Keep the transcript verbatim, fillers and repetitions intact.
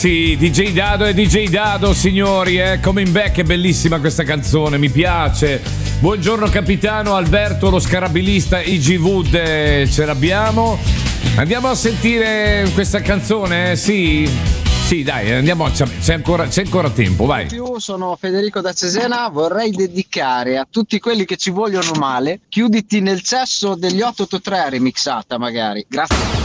Sì, D J Dado e D J Dado, signori, eh, coming back, è bellissima questa canzone, mi piace. Buongiorno capitano Alberto, lo scarabilista I G Wood, eh, ce l'abbiamo. Andiamo a sentire questa canzone, eh? Sì? Sì, dai, andiamo, c'è ancora, c'è ancora tempo, vai. Io sono Federico da Cesena, vorrei dedicare a tutti quelli che ci vogliono male Chiuditi nel cesso degli otto otto tre remixata magari. Grazie.